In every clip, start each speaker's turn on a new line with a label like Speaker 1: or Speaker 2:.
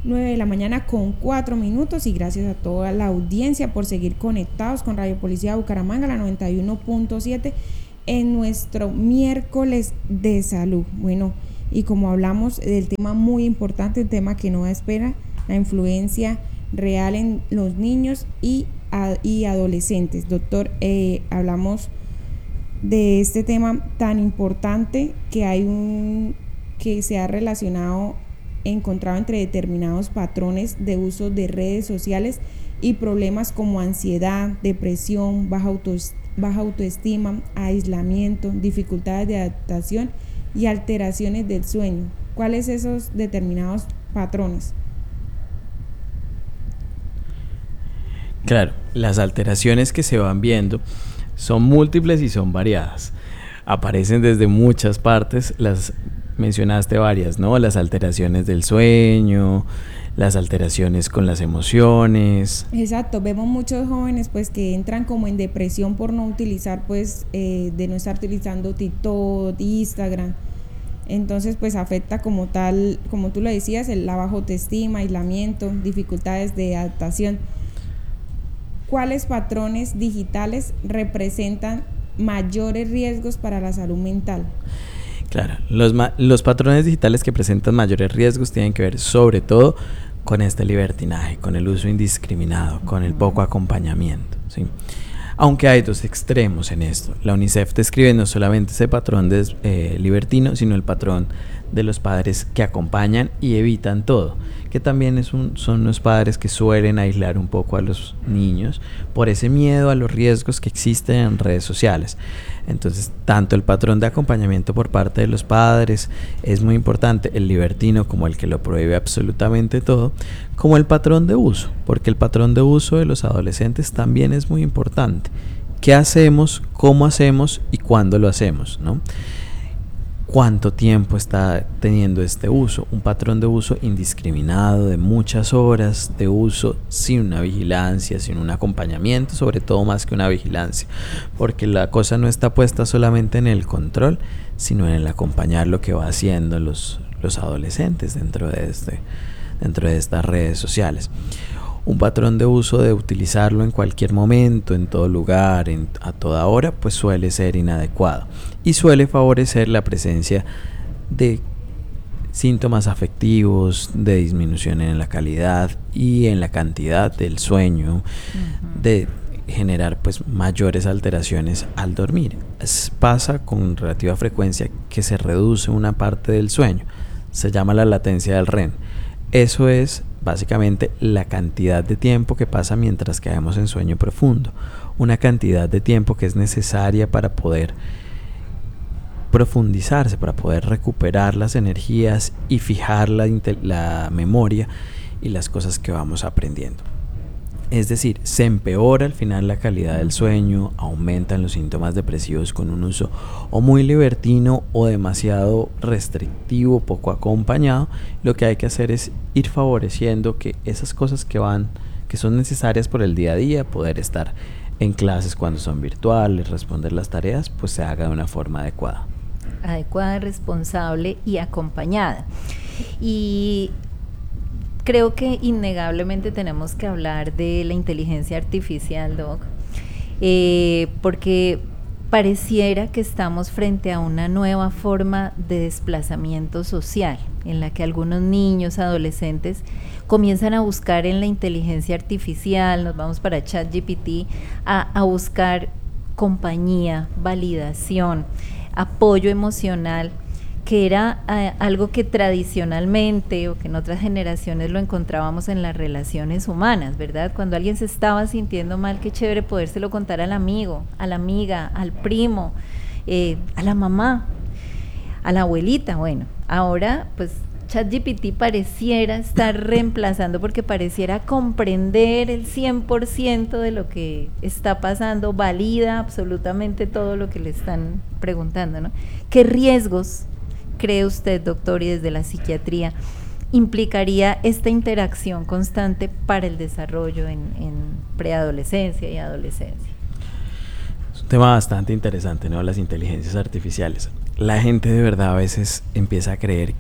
Speaker 1: 9 de la mañana con 4 minutos y gracias a toda la audiencia por seguir conectados con Radio Policía Bucaramanga, la 91.7 en nuestro miércoles de salud. Bueno, y como hablamos del tema muy importante, un tema que no da espera, la influencia real en los niños y adolescentes. Doctor, hablamos de este tema tan importante que se ha encontrado entre determinados patrones de uso de redes sociales y problemas como ansiedad, depresión, baja autoestima, aislamiento, dificultades de adaptación y alteraciones del sueño. ¿Cuáles esos determinados patrones?
Speaker 2: Claro, las alteraciones que se van viendo son múltiples y son variadas. Aparecen desde muchas partes, las mencionaste varias, ¿no? Las alteraciones del sueño, las alteraciones con las emociones.
Speaker 1: Exacto, vemos muchos jóvenes pues que entran como en depresión por no utilizar de no estar utilizando TikTok, Instagram. Entonces pues afecta como tal, como tú lo decías, la baja autoestima, aislamiento, dificultades de adaptación. ¿Cuáles patrones digitales representan mayores riesgos para la salud mental?
Speaker 2: Claro, los patrones digitales que presentan mayores riesgos tienen que ver sobre todo con este libertinaje, con el uso indiscriminado, con el poco acompañamiento, ¿sí? Aunque hay dos extremos en esto. La UNICEF describe no solamente ese patrón libertino, sino el patrón de los padres que acompañan y evitan todo, que también son los padres que suelen aislar un poco a los niños por ese miedo a los riesgos que existen en redes sociales. Entonces, tanto el patrón de acompañamiento por parte de los padres es muy importante, el libertino como el que lo prohíbe absolutamente todo, como el patrón de uso, porque el patrón de uso de los adolescentes también es muy importante. ¿Qué hacemos, cómo hacemos y cuándo lo hacemos, ¿no? ¿Cuánto tiempo está teniendo este uso? Un patrón de uso indiscriminado, de muchas horas de uso, sin una vigilancia, sin un acompañamiento, sobre todo más que una vigilancia, porque la cosa no está puesta solamente en el control, sino en el acompañar lo que va haciendo los adolescentes dentro de estas redes sociales. Un patrón de uso de utilizarlo en cualquier momento, en todo lugar, a toda hora, pues suele ser inadecuado y suele favorecer la presencia de síntomas afectivos, de disminución en la calidad y en la cantidad del sueño, de generar pues mayores alteraciones al dormir. Pasa con relativa frecuencia que se reduce una parte del sueño, se llama la latencia del REM. Eso es básicamente la cantidad de tiempo que pasa mientras caemos en sueño profundo, una cantidad de tiempo que es necesaria para poder profundizarse, para poder recuperar las energías y fijar la memoria y las cosas que vamos aprendiendo. Es decir, se empeora al final la calidad del sueño, aumentan los síntomas depresivos con un uso o muy libertino o demasiado restrictivo, poco acompañado. Lo que hay que hacer es ir favoreciendo que esas cosas que son necesarias por el día a día, poder estar en clases cuando son virtuales, responder las tareas, pues se haga de una forma adecuada.
Speaker 3: Adecuada, responsable y acompañada. Y creo que innegablemente tenemos que hablar de la inteligencia artificial, Doc, porque pareciera que estamos frente a una nueva forma de desplazamiento social, en la que algunos niños, adolescentes, comienzan a buscar en la inteligencia artificial, nos vamos para ChatGPT, a buscar compañía, validación, apoyo emocional, que era algo que tradicionalmente o que en otras generaciones lo encontrábamos en las relaciones humanas, ¿verdad? Cuando alguien se estaba sintiendo mal, qué chévere podérselo contar al amigo, a la amiga, al primo, a la mamá, a la abuelita. Bueno, ahora pues ChatGPT pareciera estar reemplazando, porque pareciera comprender el 100% de lo que está pasando, valida absolutamente todo lo que le están preguntando, ¿no? ¿Qué riesgos cree usted, doctor, y desde la psiquiatría implicaría esta interacción constante para el desarrollo en preadolescencia y adolescencia?
Speaker 2: Es un tema bastante interesante, ¿no? Las inteligencias artificiales. La gente de verdad a veces empieza a creer que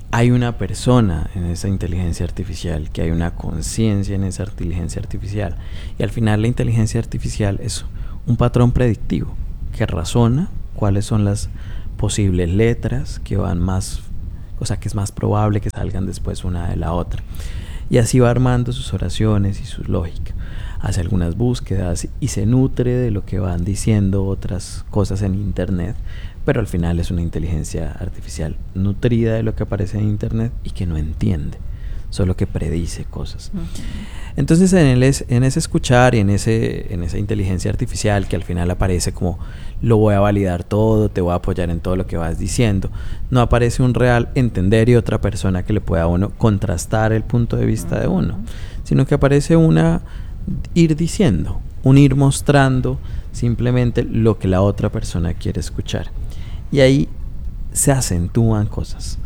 Speaker 2: hay una persona en esa inteligencia artificial, que hay una conciencia en esa inteligencia artificial. Y al final la inteligencia artificial es un patrón predictivo que razona cuáles son las posibles letras que van más, o sea, que es más probable que salgan después una de la otra. Y así va armando sus oraciones y su lógica. Hace algunas búsquedas y se nutre de lo que van diciendo otras cosas en internet, pero al final es una inteligencia artificial nutrida de lo que aparece en internet y que no entiende, solo que predice cosas. Entonces en ese escuchar y en esa inteligencia artificial que al final aparece como lo voy a validar todo, te voy a apoyar en todo lo que vas diciendo, no aparece un real entender y otra persona que le pueda a uno contrastar el punto de vista de uno, sino que aparece una ir diciendo, un ir mostrando simplemente lo que la otra persona quiere escuchar. Y ahí se acentúan cosas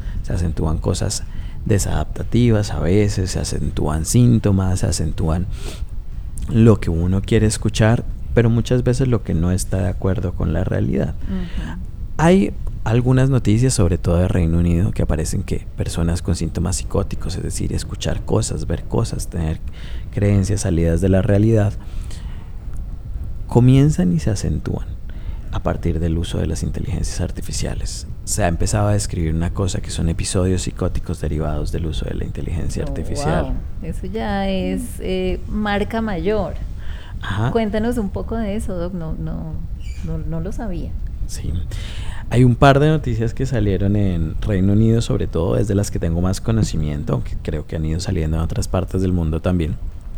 Speaker 2: desadaptativas a veces, se acentúan síntomas, se acentúan lo que uno quiere escuchar, pero muchas veces lo que no está de acuerdo con la realidad. Hay algunas noticias, sobre todo de Reino Unido, que aparecen que personas con síntomas psicóticos, es decir, escuchar cosas, ver cosas, tener creencias salidas de la realidad, comienzan y se acentúan a partir del uso de las inteligencias artificiales. Se ha empezado a describir una cosa que son episodios psicóticos derivados del uso de la inteligencia artificial.
Speaker 3: Wow. Eso ya es marca mayor.
Speaker 2: Ajá.
Speaker 3: Cuéntanos un poco de eso, Doc. No lo sabía.
Speaker 2: Sí. Hay un par de noticias que salieron en Reino Unido, sobre todo, es de las que tengo más conocimiento, aunque creo que han ido saliendo en otras partes del mundo también.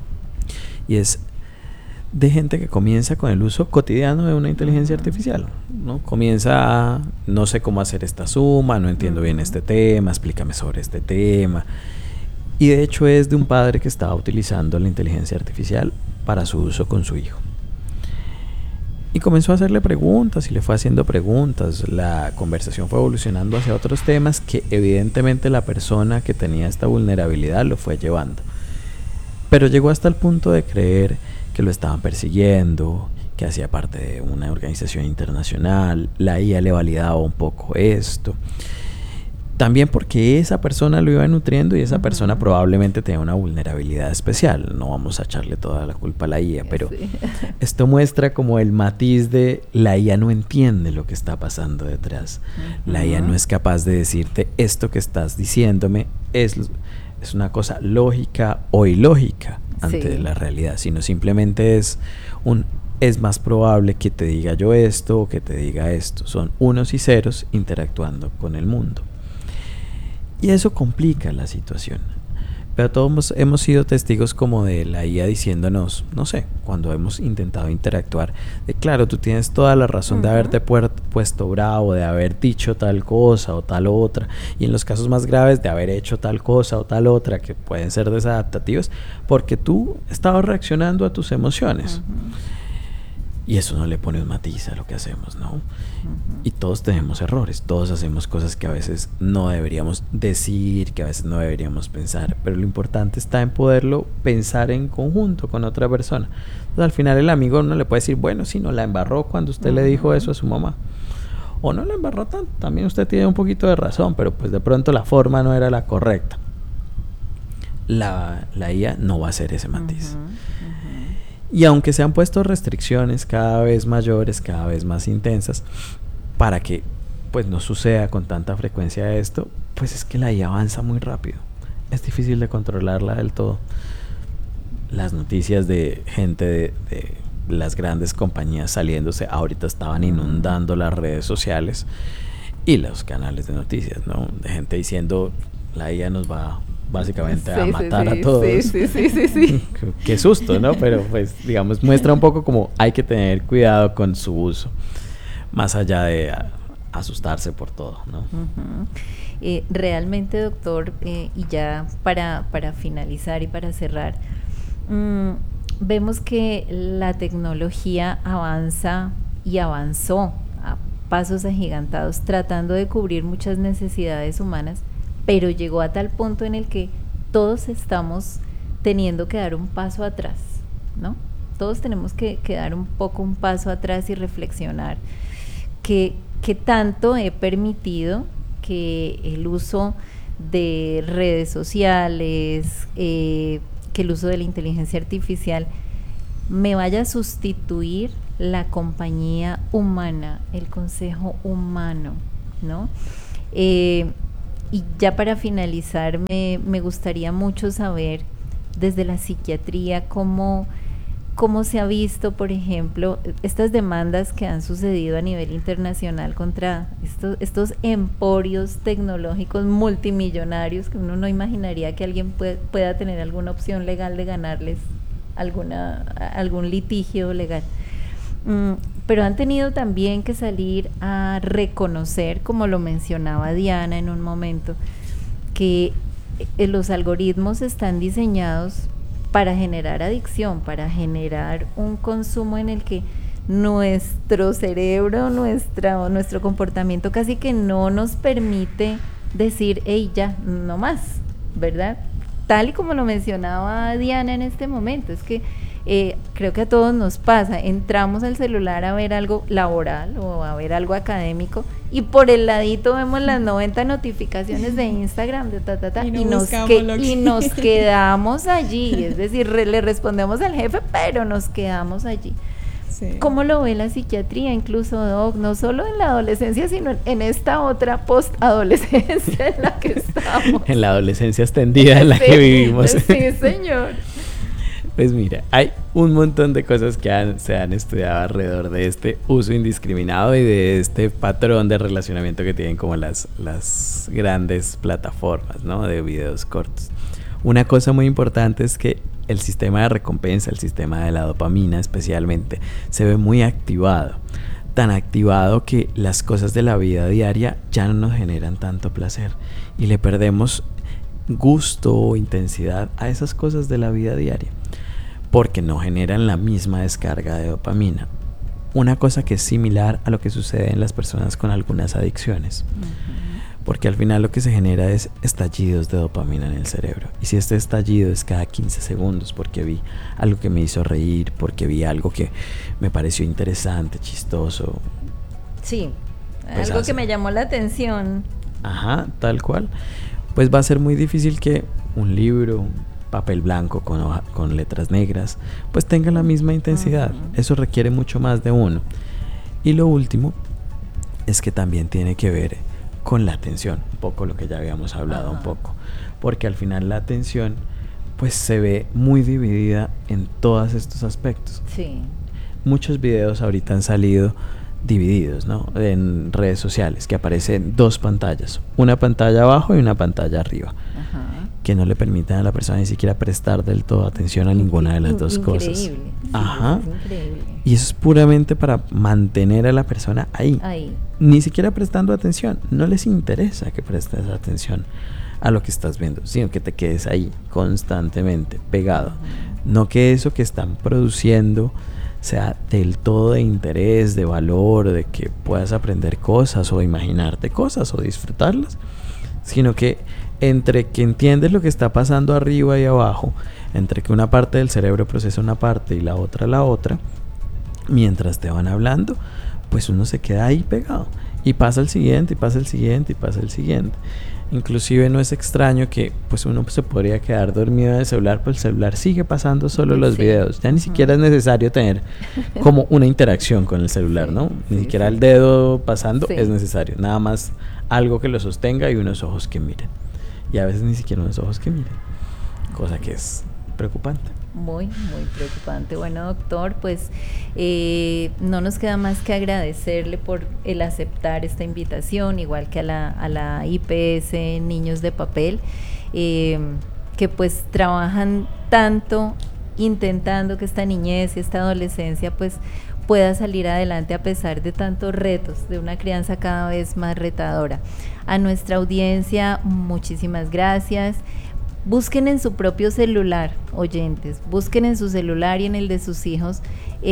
Speaker 2: Y es de gente que comienza con el uso cotidiano de una inteligencia artificial, ¿no? Comienza a, no sé cómo hacer esta suma, no entiendo bien este tema, explícame sobre este tema. Y de hecho es de un padre que estaba utilizando la inteligencia artificial para su uso con su hijo. Y comenzó a hacerle preguntas y le fue haciendo preguntas. La conversación fue evolucionando hacia otros temas que evidentemente la persona que tenía esta vulnerabilidad lo fue llevando. Pero llegó hasta el punto de creer que lo estaban persiguiendo, que hacía parte de una organización internacional. La IA le validaba un poco esto. También porque esa persona lo iba nutriendo y esa persona probablemente tenía una vulnerabilidad especial. No vamos a echarle toda la culpa a la IA, pero esto muestra como el matiz de la IA no entiende lo que está pasando detrás. La IA no es capaz de decirte esto que estás diciéndome es una cosa lógica o ilógica ante la realidad, sino simplemente es más probable que te diga yo esto o que te diga esto. Son unos y ceros interactuando con el mundo. Y eso complica la situación. Pero todos hemos sido testigos como de la IA diciéndonos, no sé, cuando hemos intentado interactuar, de claro, tú tienes toda la razón de haberte puesto bravo, de haber dicho tal cosa o tal otra, y en los casos más graves de haber hecho tal cosa o tal otra, que pueden ser desadaptativos, porque tú estabas reaccionando a tus emociones. Y eso no le pone un matiz a lo que hacemos, ¿no? Y todos tenemos errores, todos hacemos cosas que a veces no deberíamos decir, que a veces no deberíamos pensar, pero lo importante está en poderlo pensar en conjunto con otra persona. Entonces, al final el amigo no le puede decir, bueno, sí, no la embarró cuando usted le dijo eso a su mamá. O no la embarró tanto, también usted tiene un poquito de razón, pero pues de pronto la forma no era la correcta. La IA no va a hacer ese matiz. Y aunque se han puesto restricciones cada vez mayores, cada vez más intensas, para que pues no suceda con tanta frecuencia esto, pues es que la IA avanza muy rápido. Es difícil de controlarla del todo. Las noticias de gente de las grandes compañías saliéndose, ahorita estaban inundando las redes sociales y los canales de noticias, ¿no? De gente diciendo, la IA nos va básicamente a matar a todos. Sí. Qué susto, ¿no? Pero pues digamos muestra un poco como hay que tener cuidado con su uso, más allá de asustarse por todo, ¿no?
Speaker 3: Realmente, doctor, y ya para finalizar y para cerrar, vemos que la tecnología avanza y avanzó a pasos agigantados tratando de cubrir muchas necesidades humanas, pero llegó a tal punto en el que todos estamos teniendo que dar un paso atrás, ¿no? Todos tenemos que dar un paso atrás y reflexionar qué tanto he permitido que el uso de redes sociales, que el uso de la inteligencia artificial me vaya a sustituir la compañía humana, el consejo humano, ¿no? Y ya para finalizar, me gustaría mucho saber desde la psiquiatría cómo se ha visto, por ejemplo, estas demandas que han sucedido a nivel internacional contra estos emporios tecnológicos multimillonarios que uno no imaginaría que alguien pueda tener alguna opción legal de ganarles algún litigio legal. Pero han tenido también que salir a reconocer, como lo mencionaba Diana en un momento, que los algoritmos están diseñados para generar adicción, para generar un consumo en el que nuestro cerebro, nuestro comportamiento casi que no nos permite decir, hey, ya, no más, ¿verdad? Tal y como lo mencionaba Diana en este momento, es que creo que a todos nos pasa, entramos al celular a ver algo laboral o a ver algo académico y por el ladito vemos las 90 notificaciones de Instagram de y nos quedamos allí, es decir, le respondemos al jefe, pero nos quedamos allí. Sí. ¿Cómo lo ve la psiquiatría, incluso, Doc? No solo en la adolescencia, sino en esta otra post-adolescencia en la que estamos.
Speaker 2: En la adolescencia extendida en la que vivimos.
Speaker 3: Sí, señor.
Speaker 2: Pues mira, hay un montón de cosas que se han estudiado alrededor de este uso indiscriminado y de este patrón de relacionamiento que tienen como las grandes plataformas, ¿no?, de videos cortos. Una cosa muy importante es que el sistema de recompensa, el sistema de la dopamina especialmente, se ve muy activado. Tan activado que las cosas de la vida diaria ya no nos generan tanto placer y le perdemos gusto o intensidad a esas cosas de la vida diaria porque no generan la misma descarga de dopamina. Una cosa que es similar a lo que sucede en las personas con algunas adicciones. Porque al final lo que se genera es estallidos de dopamina en el cerebro. Y si este estallido es cada 15 segundos porque vi algo que me hizo reír, porque vi algo que me pareció interesante, chistoso.
Speaker 3: Sí, pues algo que me llamó la atención.
Speaker 2: Ajá, tal cual. Pues va a ser muy difícil que un libro, un papel blanco con letras negras, pues tenga la misma intensidad. Eso requiere mucho más de uno. Y lo último es que también tiene que ver con la atención, un poco lo que ya habíamos hablado un poco, porque al final la atención pues se ve muy dividida en todos estos aspectos.
Speaker 3: Sí.
Speaker 2: Muchos videos ahorita han salido divididos, ¿no?, en redes sociales, que aparecen dos pantallas, una pantalla abajo y una pantalla arriba, que no le permiten a la persona ni siquiera prestar del todo atención a ninguna de las dos cosas.
Speaker 3: Increíble.
Speaker 2: Ajá.
Speaker 3: Sí, es increíble.
Speaker 2: Y eso es puramente para mantener a la persona ahí. Ni siquiera prestando atención. No les interesa que prestes atención a lo que estás viendo, sino que te quedes ahí constantemente pegado. No que eso que están produciendo sea del todo de interés, de valor, de que puedas aprender cosas o imaginarte cosas o disfrutarlas, sino que entre que entiendes lo que está pasando arriba y abajo, entre que una parte del cerebro procesa una parte y la otra, mientras te van hablando, pues uno se queda ahí pegado y pasa el siguiente, y pasa el siguiente, y pasa el siguiente. Inclusive no es extraño que pues uno se podría quedar dormido en el celular, pero el celular sigue pasando solo los videos. Ya ni siquiera es necesario tener como una interacción con el celular, ¿no? Ni siquiera el dedo pasando es necesario. Nada más algo que lo sostenga y unos ojos que miren. Y a veces ni siquiera unos ojos que miren. Cosa que es preocupante.
Speaker 3: Muy, muy preocupante. Bueno, doctor, pues no nos queda más que agradecerle por el aceptar esta invitación, igual que a la IPS Niños de Papel, que pues trabajan tanto intentando que esta niñez y esta adolescencia pues pueda salir adelante a pesar de tantos retos, de una crianza cada vez más retadora. A nuestra audiencia, muchísimas gracias. Busquen en su propio celular, oyentes, busquen en su celular y en el de sus hijos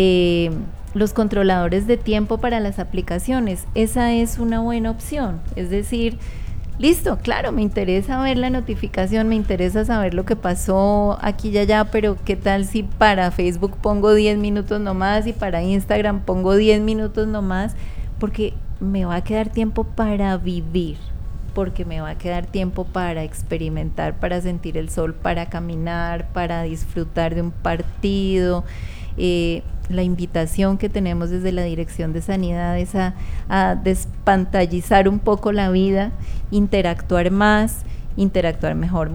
Speaker 3: los controladores de tiempo para las aplicaciones. Esa es una buena opción, es decir, listo, claro, me interesa ver la notificación, me interesa saber lo que pasó aquí y allá, pero ¿qué tal si para Facebook pongo 10 minutos nomás y para Instagram pongo 10 minutos nomás? Porque me va a quedar tiempo para vivir, porque me va a quedar tiempo para experimentar, para sentir el sol, para caminar, para disfrutar de un partido. La invitación que tenemos desde la Dirección de Sanidad es a despantallizar un poco la vida, interactuar más, interactuar mejor.